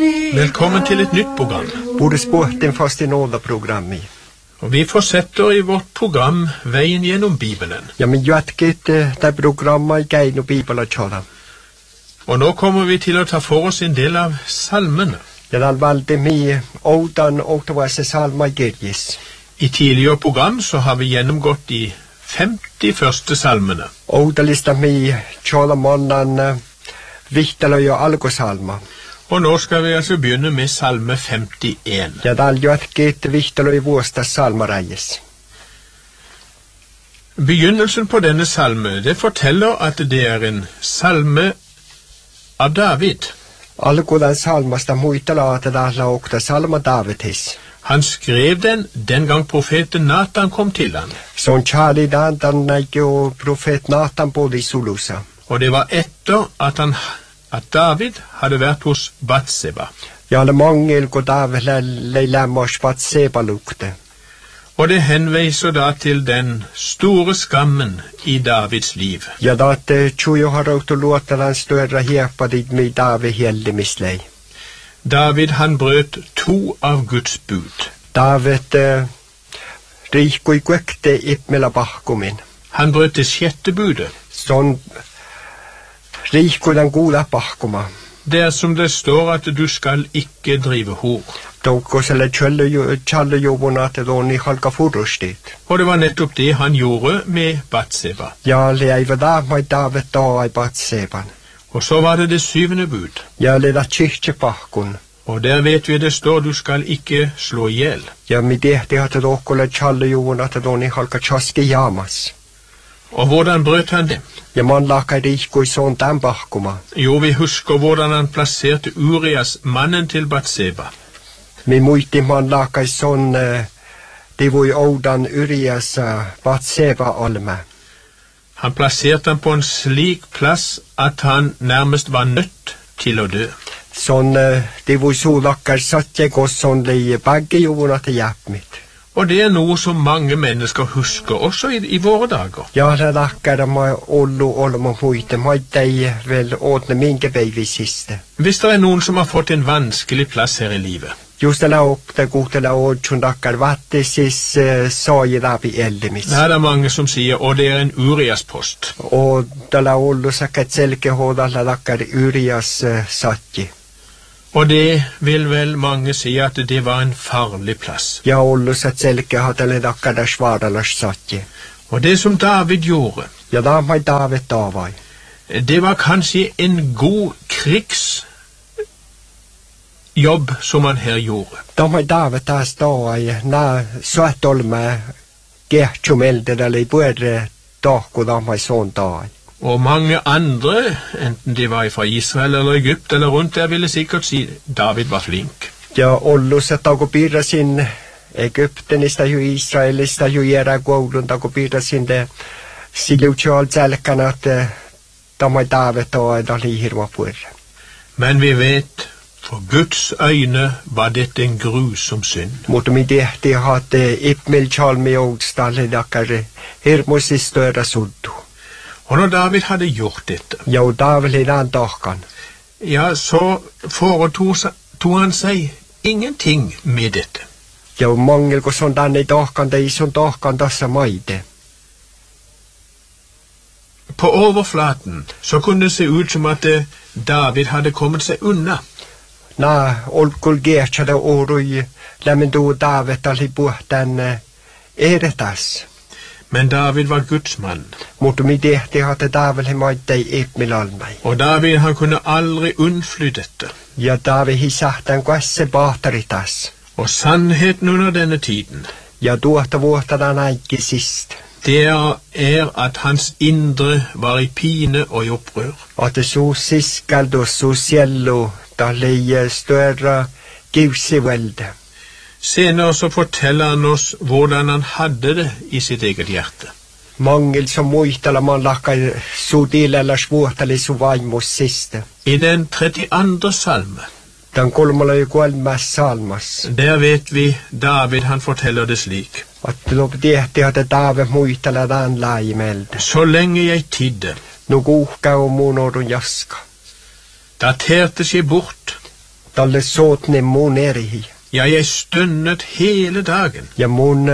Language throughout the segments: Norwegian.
Velkommen til et nytt program. Borde spurt en fast i nåda-programmet. Og vi fortsetter i vårt program Veien gjennom Bibelen. Ja, men jag tycker det programmet är genom Bibeln tjala. Og nå kommer vi til å ta for oss en del av salmene. Jag har valgt med ådan och det var salma Gergis. I tidligere program så har vi gjennomgått de 50 første salmene. Ådan listar med tjala mannen Vittala och Algosalma. Og nå skal vi altså begynne med salme 51. Ja, det är ett Vittala i vårsta salmarejes. Begynnelsen på denne salme, det forteller at det er en salme av David. Algodan salmasta muitala att det är åkta salma Davidis. Han skrev den gang profeten Nathan kom til han. Sån Charlie Dan och profet Nathan bodde i Sulusa. Og det var etter at David hadde vært hos Batseba. Ja, det mangel går David lämmars Batseba lukte. Og det henviser da til den store skammen i Davids liv. Ja, da at tjojo har råd å låta den større hepa dit med David hele mislei. David han brøt 2 av Guds bud. David riko i kvekte ippmela bakkomin. Han brøt det 6. budet. Sånn riko den gode bakkoma. Det er som det står at du skal ikke drive hor. Doko selle kjalle jobona til då ni halka forrustit. Og det var nettopp det han gjorde med Batseba. Ja, leiva da med David da i Batseban. Og så var det 7. bud. Ja, leda kyrkje bakkon. Og der vet vi det står du skal ikke slå ihjel. Ja, med det hadde doko le kjalle jobona til då ni halka kjaske jamas. Og hvordan brøt han det? Ja, man laka riko i sånn den bakkoma. Jo, vi husker hvordan han plasserte Urias, mannen til Batseba. Min muiti man laka i sånn, det var i ådan Urias Batseba alme. Han plasserte han på en slik plass at han nærmest var nødt til å dø. Sånn, det var så lakkar satt jeg og sånn li begge jordene til hjelp mitt. Og det er noe som mange mennesker husker også i våre dager. Ja, det lakkar de med ollo med muite, med de vel ådne min gebeiv i siste. Hvis det er noen som har fått en vanskelig plass her i livet. Just det la opp det gode la ådsjon lakkar vattesis sa jeg da vi elde mitt. Det er mange som sier, og det er en Urias-post. Og da la ollo sakket selke hoda la lakkar Urias satt. Og det vil vel mange si at det var en farlig plass. Ja, ollo satt selke hadde le lakkar der svara lars satt. Og det som David gjorde, ja, da var David da var. Det var kanskje en god krigsjobb som han her gjorde. Da var David da stå i svart olme gertjomelde eller i både dag og da var sånn dag. Og mange andre, enten de var fra Israel eller Egypt eller rundt der, ville sikkert si David var flink. Ja, ollo sett og bidra sin Egypten i stedet jo Israel, i stedet jo gjøre gålund og bidra sin det sier jo ikke alt selkan at da var David og da liher var på. Men vi vet, for Guds øyne var dette en grusom synd. Mot om det hadde ippmel kjal med ågstalle dakkar her mot i større suddo. Og når David hadde gjort dette, ja, og David i den dagen, ja, så foretog han seg ingenting med dette. Ja, og mangel går sånn den i dagen, det er sånn dagen da som meide. På overflaten så kunne det se ut som at David hadde kommet seg unna. Nei, olkul gertja det orui, lemmen do David alli båten eretas. Men David var Guds mann. Mot om det hadde David hemmet deg ippmilalmei. Og David han kunne aldri unnfly dette. Ja, David hi sagt en gasse batteritas. Og sannheten under denne tiden, ja, då at det våta den eike sist. Det er at hans indre var i pine og i opprør. At det så siskald og så sjello, da leie større givsevelde. Senere så forteller han oss hvordan han hadde det i sitt eget hjerte. Mangel som muitala man lakkar så del eller svårt eller så vaimos siste. I den 32. salme, den kolmala jo kolmas salmas. Der vet vi David han forteller det slik. At det hadde David muitala den laimelde. Så lenge jeg tidde, no guhka og monor og jaska. Da terte seg bort, Dalle såtne mun erihi. Ja, jeg stønnet hele dagen. Ja mun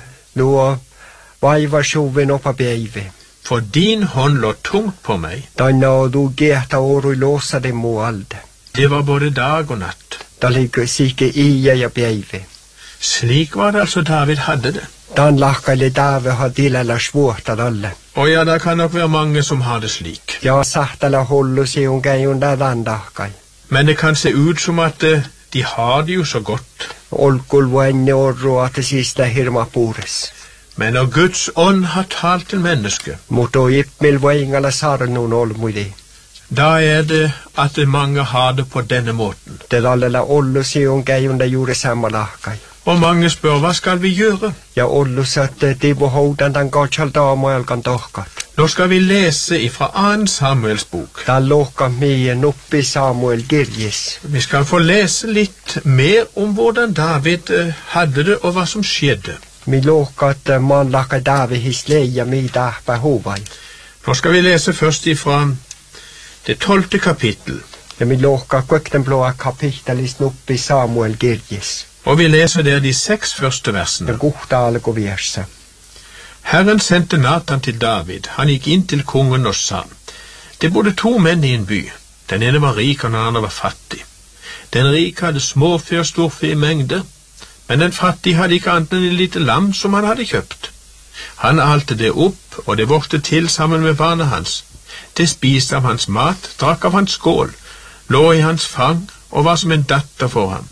nå vaiva sjuvin oppa beive. For din hånd lå tungt på meg. Danna du geta oru låsa det mo alde. Det var både dag og natt. Da ligger sike i ja beive. Slik var det altså David hadde det. Dan lakkaile David har dilala svårt av alle. Og ja, det kan nok være mange som har det slik. Ja, sahtala hollu se un geiunda dandakkai. Men det kan se ut som at de har det jo så godt. Olkul vuenne orru at det siste hirma pures. Men når Guds ånd har talt til mennesket, Mutta ippmil vuengala sarnun olmuidi. da det at mange har det på denne måten. Det dallella ollu se un geiunda juuri samma lakkai. Og mange spør, hva skal vi gjøre? Ja ollu satte tivu houdan dan gotchal daamoelkan tohkat. Nå skal vi lese ifra 2. Samuels bok. Dan lohka mie nuppi Samuel kirjis. Vi skal få lese litt mer om hvordan David hadde det og hva som skjedde. Mi lohka at man lakka David hisleia mi tahpa huvai. Nå skal vi lese først ifra det 12. kapittel. Ja mi lohka kvekten blåa kapittelis nuppi Samuel kirjis. Og vi leser der de 6 første versene. Ja kohta alko verse. Herren sendte Natan til David. Han gikk inn til kongen og sa, det bodde 2 menn i en by. Den ene var rik, og den andre var fattig. Den rike hadde småfe og storfe i mengde, men den fattige hadde ikke annet enn et lite lam som han hadde kjøpt. Han alte det opp, og det vokste til sammen med barnet hans. Det spiste av hans mat, drakk av hans skål, lå i hans fang og var som en datter for ham.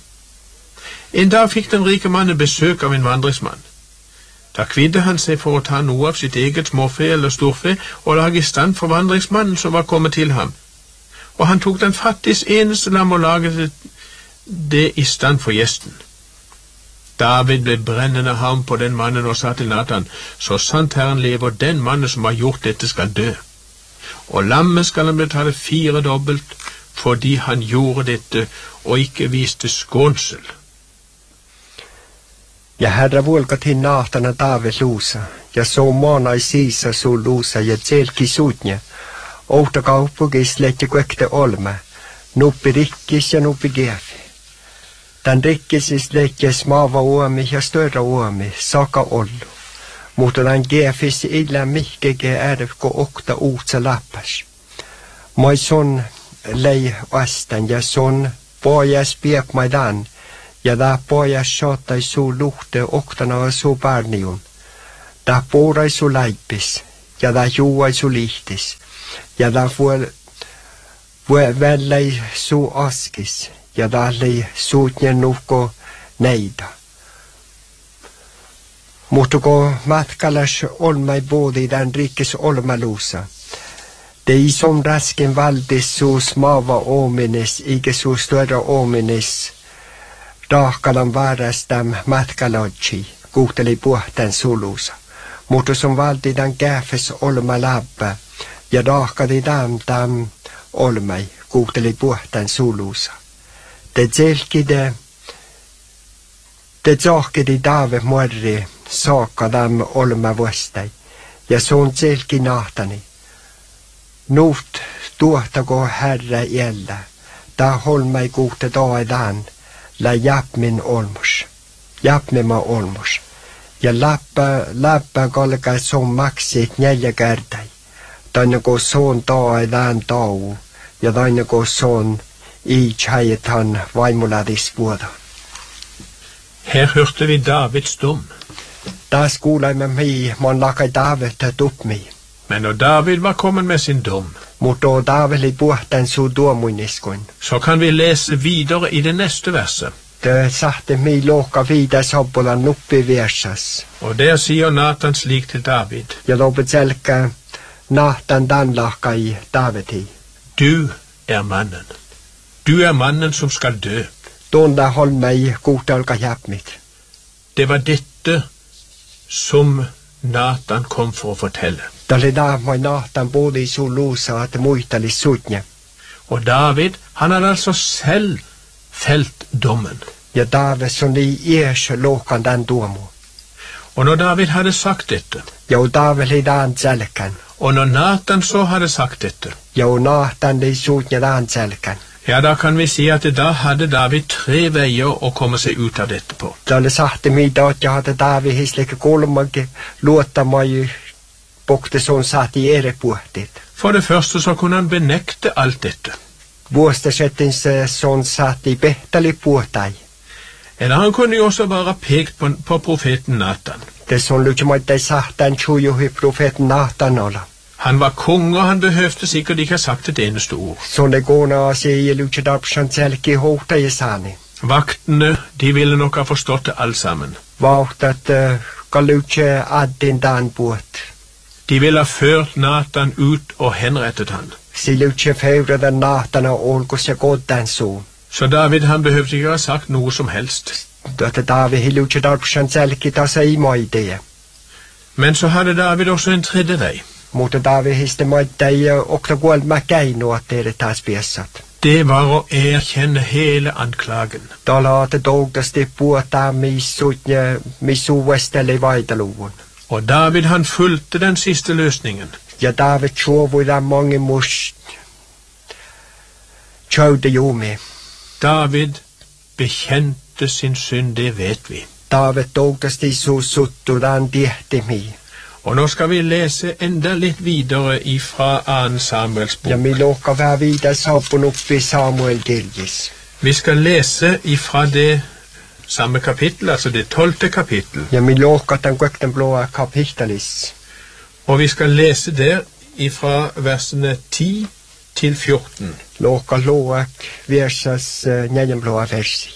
En dag fikk den rike mannen besøk av en vandringsmann. Da kvidde han seg for å ta noe av sitt eget småfe eller storfe og lage i stand for vandringsmannen som var kommet til ham. Og han tok den fattiges eneste lam og laget det i stand for gjesten. David ble brennende harm på den mannen og sa til Natan, så sant Herren lever, den mannen som har gjort dette skal dø. Og lammet skal han betale 4 dobbelt, fordi han gjorde dette og ikke viste skånsel. Ja Herra vuolka till nahtana David luusa, ja so maanai siisa su luusa ja tselki suutnya. Outa kauppukis lehti kuekte olma, nuppi rikkis ja nuppi gefi. Tän rikkisis lehkes maava uomi ja störra uomi, saka ollu. Mutta tän gefis illa mihkeke ärvko okta uutsa lappas. Moi son lei vastan ja son pojas piepmaidan, ja da pojas shottai su luhte oktana su barniun. Da puurai su laipis, ja da juuai su lihtis, ja da vällei su askis, ja da lei suutnien nuhko neida. Mutta kun matkalas olmai boodi tän rikkis olmaluusa, det i som rasken valdis suus maava omines, ike suus tuoda omines, rahkalan vaarastam matkalodji, kuhteli puhtan suluusa. Mutta som valdi tän käfes olma labba, ja rahkadi tam olmai, kuhteli puhtan suluusa. Det tsahkidi David morri, saaka tam olma vuostai, ja sun tselki nahtani. Nuht tuohtako Herra jällä, ta holmai kuhte toedan, la japmin olmus, japmima olmus. Ja läppä kalkai sun maksit 4 kertai, tainako sun toedan tau, ja tainako sun i tjäjetan vaimuladis vuoda. Her hørte vi Davids dom. Taas kuulaimme man lakai David tupmi. Men når David var kommet med sin dom, Mutta David puhtan su tuomuiniskoin. så kan vi lese videre i det neste verset. Det sahte mi lohka vida sabbola nuppi versas. Og der sier Natan slik til David, Ja lopet selkä nahtan dan lahkai Davidi. du er mannen. Du er mannen som skal dø. Tuonda holmei kuhtalka jäpmit. Det var dette som Natan kom for å fortelle. Tälle daamai nahtan puoli su luusa, että muistalis sutnya. Og David, han hadde altså selv felt dommen. Ja David som i ies lohkan dan tuomu. Og når David hadde sagt dette, Ja David li dan selkän. og når Natan så hadde sagt dette, Ja nahtan li sutnya dan selkän. Ja, da kan vi si at da hadde David 3 veier å komme seg ut av dette på. Tälle sahti mitä att jag hade David hislike kolmake luotta mai bokte son sahti ere puhtit. For det første så kunne han benekte alt dette. Vuosta settins son sahti pehtali puhtai. Eller han kunne jo også bare pekt på profeten Natan. Det son lukemaittai sahtan chujuhi profeten Natan olla. Han var konge, og han behøvde sikkert ikke ha sagt et eneste ord. Sånn det går nå å si i lukkjedapsjan selke hårta i sani. Vaktene, de ville nok ha forstått det alt sammen. Vart at galukje addin dan båt. De ville ha ført Natan ut og henrettet han. Si lukje fevre den Natan og olgos jeg goddan så. Så David, han behøvde ikke ha sagt noe som helst. Dette David i lukkjedapsjan selke ta seg i mai det. Men så hadde David også en tredje vei. Mutta David histe maittai okta kuolt mäkäinu at dere taas piessat. Det var å erkjenne hele anklagen. Talaate tougtasti puhutaan missuuvestelle vaitaluun. Og David, han fulgte den siste løsningen. Ja David suovuidaan mange mus tjaude juumi. David bekjente sin synd, det vet vi. David tougtasti suussuttuudaan tiehtimi. Og nå skal vi lese enda litt videre ifra 2. Samuels bok. Ja vi lukker være videre saapun oppi Samuel kirkis. Vi skal lese ifra det samme kapittel, altså det 12. kapittel. Ja vi lukker den kvekten blåa kapittelis. Og vi skal lese der ifra versene 10 til 14. Lukker loak versas njenblåa versi.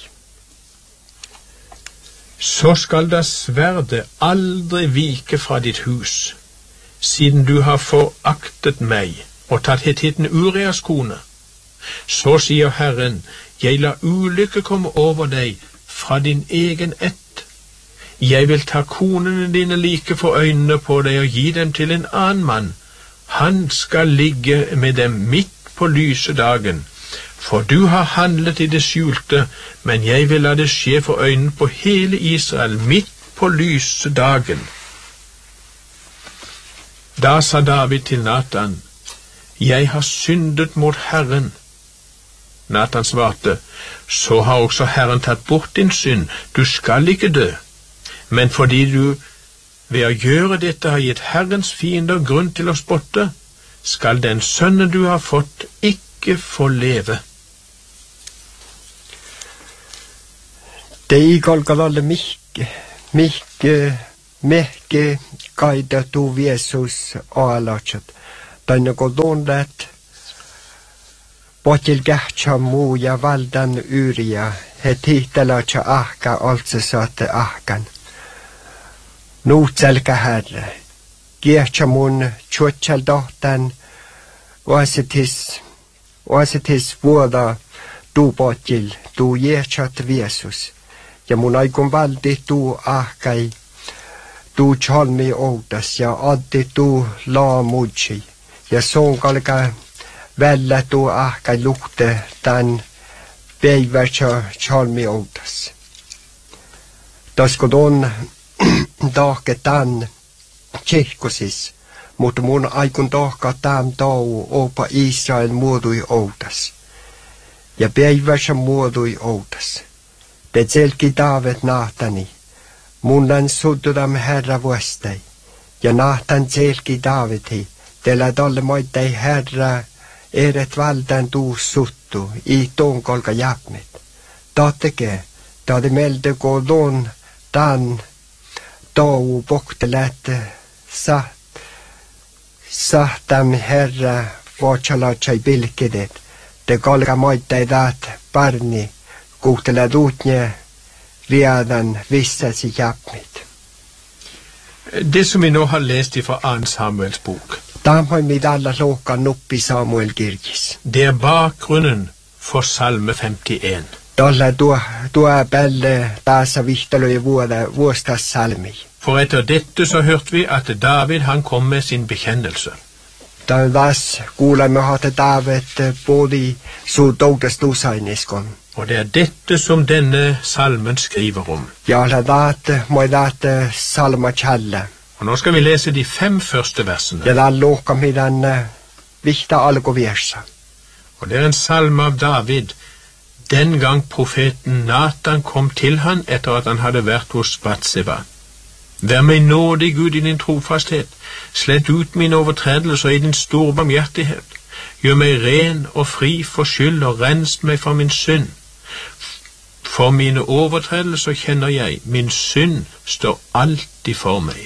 Så skal da sverdet aldri vike fra ditt hus, siden du har foraktet meg og tatt hetitten Urias kone. Så sier Herren, jeg lar ulykke komme over deg fra din egen ett. Jeg vil ta konene dine like for øynene på deg og gi dem til en annen mann. Han skal ligge med dem midt på lyse dagen. For du har handlet i det skjulte, men jeg vil la det skje for øynene på hele Israel, midt på lyse dagen. Da sa David til Natan, jeg har syndet mot Herren. Natan svarte, så har også Herren tatt bort din synd, du skal ikke dø. Men fordi du ved å gjøre dette har gitt Herrens fiender grunn til å spotte, skal den sønnen du har fått ikke få leve. Det ikolkal alle mihke kaida tu Jeesus aalatsat. Tänne kodondat potil kähtsä muu ja valdan yriä. He tihtalatsa ahka altse saatte ahkan. Nuutselkä herre. Kiehtsä mun tjuotsal dohtan oasetis vuoda tu potil tu Jeesat Jeesus. Ja mun aikon valdi tuu ahkai, tuu chalmi outas ja addi tuu laamudsi. Ja son kalka vällä tuu ahkai lukte tän päivätsä chalmi outas. Tasko don tahke tän tsehkosis, mutta mun aikon tahka tän tau opa Israel muodui outas. Ja päivätsä muodui outas. Det selki David Natani. Munnan suddudam Herra vuostai. Ja Natan selki Davidi. Teillä tolle moittai Herra eret valdan tuu suttu. I tuon kolka jakmit. Tatteke. Tade melde kodon tan tou poktelet sahtam Herra vuotsalatsai pilkidet. Te kolka moittai taat parni. Kuhtele tuutnje redan vissasi jakmit. Det som vi nå har lest fra 2. Samuels bok, Tamhoi mit alla lokan uppi Samuel kirkis. det er bakgrunnen for salme 51. Tolla tuo pelle taasa vihtaloja vuostas salmi. For etter dette så hørte vi at David han kom med sin bekjennelse. Tämän taas kuulemme haatte David både su toutas tusainiskon. Og det er dette som denne salmen skriver om. Ja la moi salma challe. Og nå skal vi lese de 5 første versene. Ja la loka midan vihta alkuvirsa. Og det en salme av David, den gang profeten Nathan kom til han etter at han hadde vært hos Batseba. Vær meg nådig, Gud, i din trofasthet. Slett ut mine overtredelser i din store barmhjertighet. Gjør meg ren og fri for skyld, og rens meg for min synd. For mine overtredelser kjenner jeg, min synd står alltid for meg.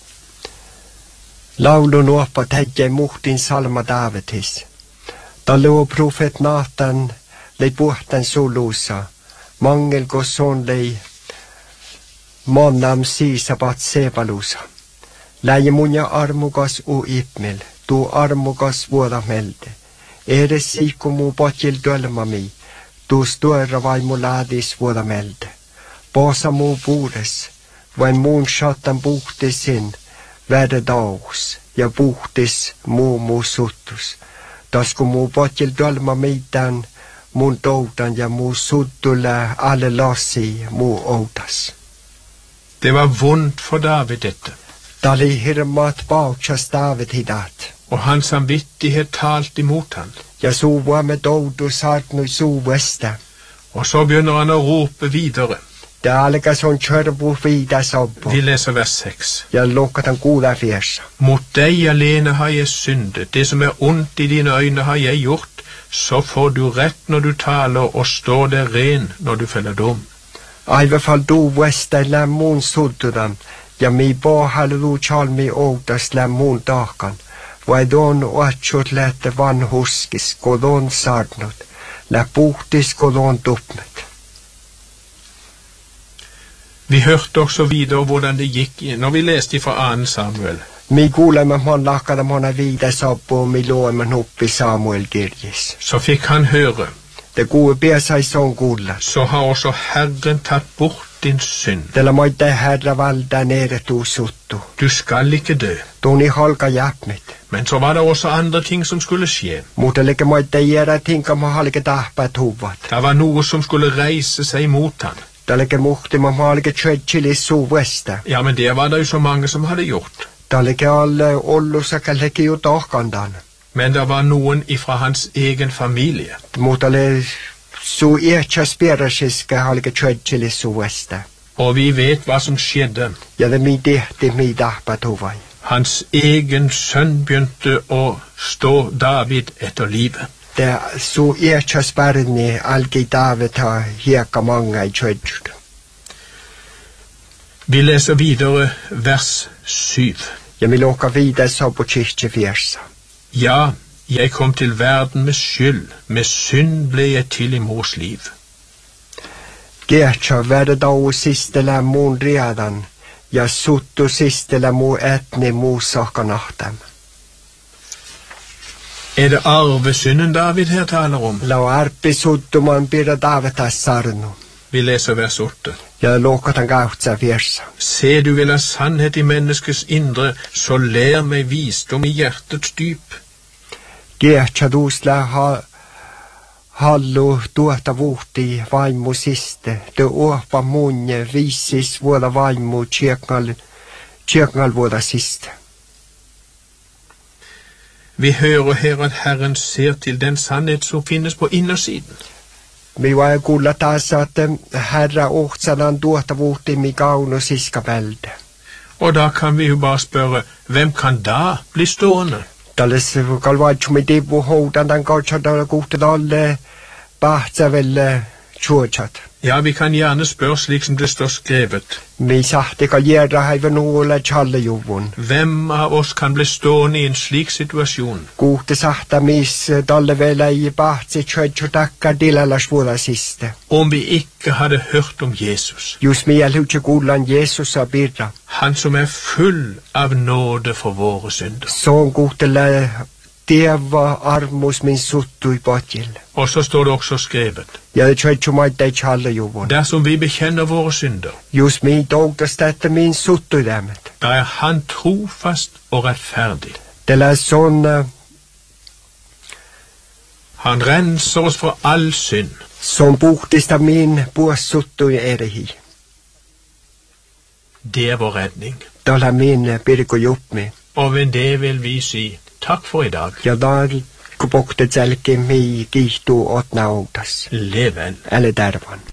Laulun oppa tegge mot din salma Davidis. Da lå profet Nathan lei buhtan solusa, mangel gå sånn lei mannam sisa Batsebalusa. Läje munja armugas u ipmel, tu armugas vuoda melde. Edes siku mu potjil dölmami, tu stuera vai mu ladis vuoda melde. Posa mu puures, vain muun shatan puhtisin, värde daus, ja puhtis mu suttus. Tasku mu potjil dölmami tän, mun toutan ja mu suttulle alle lassi mu outas. Det var vondt for David dette. Dali hirmat baukjas David hidat. Og hans samvittighet talte imot han. Ja sova med doudu saatnu suvesta. Og så begynner han å rope videre. Det alga son kjørbu vida sobbo. Vi leser vers 6. Ja lukkat han goda fjersa. Mot deg alene har jeg syndet. Det som er ondt i dine øyne har jeg gjort. Så får du rett når du taler, og står der ren når du feller dom. Aiva fall du vesta lämmun suddudan. Ja mi bo halu chalmi outas lämmun dakan. Vai don oatsut lähte vanhuskis, kodon sarnut. Lä puhtis kodon tuppmet. Vi hørte også videre hvordan det gikk når vi leste fra 2. Samuel. Mi kuulemme mon lakada mona viida sabbo mi luomen huppi Samuel kirjis. Så fikk han høre. Det gode besai son kuulla. Så har også Herren tatt bort din synd. Tällä moitte herra valda nere tuu suttu. Du skal ikke dø. Tuuni holka jäpmit. Men så var det også andre ting som skulle skje. Mutta leke moitte jera tinka ma halke tahpat huvat. Det var noe som skulle reise seg mot han. Tälleke muhti ma halke tjötsilis suvesta. Ja, men det var det jo så mange som hadde gjort. Tälleke alle ollusakalleke jo tahkandan. Men det var noen ifra hans egen familie. Mutta le su iätsas pierasiska halke tjötsilis suvesta. Og vi vet hva som skjedde. Ja det mi tehti mi tahpat huvai. Hans egen sønn begynte å stå David etter livet. Det su iätsas pärni alki David ha hiekka manga i tjötsut. Vi leser videre vers 7. Ja mi lukka vidare så på kyrkje fjersa. Ja, jeg kom til verden med skyld. Med synd ble jeg til i mors liv. Gertsa värde dau sistele mun redan. Ja suttu sistele mu etni mu sakanahtem. Er det arvesynden David her taler om? Lau arpi suttu man pira Davidas sarnu. Vi leser vers 8. Ja lokatan gautsa fjersa. Se, du vil ha sannhet i menneskets indre, så lær meg visdom i hjertets dyp. Gertsa dusla hallu tuota vuhti vaimu siste. Det åpa munje visis vuoda vaimu tjekngal vuoda siste. Vi hører her at Herren ser til den sannhet som finnes på innersiden. Mi vai kuulla taas, että herra ohtsanan tuota vuhti mi kauno siska velde. Og da kan vi jo bare spørre, hvem kan da bli stående? Talles kalvaitsumi tivu houdan tämän kautsadalla kuhtadalle pahtsa velle tjuotsat. Ja, vi kan gjerne spørre slik som det står skrevet. Mi sahti ka jera haivan uolle tjallejuvun. Hvem av oss kan bli stående i en slik situasjon? Kuhti sahta mis talle vele i pahtsi tjuotsutakka dilalas vuoda siste. Om vi ikke hadde hørt om Jesus. Just miel hutse kuullan Jeesusa birra. Han som er full av nåde for våre synder. Sån kuhtele Teva armus min suttu i potjil. Og så står det også skrevet. Ja det tjuotsumaita i tjallejuvun. Dersom vi bekjenner våre synder, Just mi toutas tätä min suttu i dämmet. da er han trofast og rettferdig. Tällä sån Han renser oss for all synd. som puhtista min puossuttu i erehi. Det er vår redning. Tällä min pirko jupmi. Og ved det vil vi si takk for i dag. Ja da Kun poktet jälkeen mii kiihtuu ot nautas. Leven. Äle tärvan.